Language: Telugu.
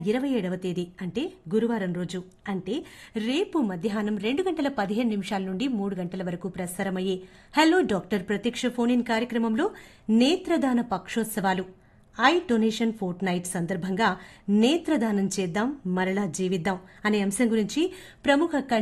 27వ తేదీ అంటే గురువారం రోజు అంటే రేపు మధ్యాహ్నం 2:15 నుండి 3 గంటల వరకు ప్రసారమయ్యే హలో డాక్టర్ ప్రత్యక్ష ఫోన్ ఇన్ కార్యక్రమంలో నేత్రదాన పక్షోత్సవాలు ఐ డొనేషన్ ఫోర్ట్ నైట్ సందర్భంగా నేత్రదానం చేద్దాం మరలా జీవిద్దాం అనే అంశం గురించి ప్రముఖ